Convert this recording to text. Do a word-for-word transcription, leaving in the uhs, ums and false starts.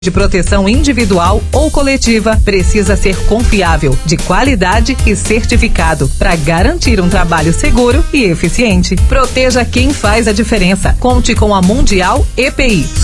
de proteção individual ou coletiva precisa ser confiável, de qualidade e certificado para garantir um trabalho seguro e eficiente. Proteja quem faz a diferença. Conte com a Mundial E P I.